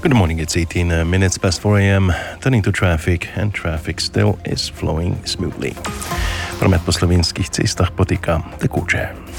Good morning, it's 18 minutes past 4 a.m. Turning to traffic, and traffic still is flowing smoothly. Promet po slovenských cestách potýka tekoče.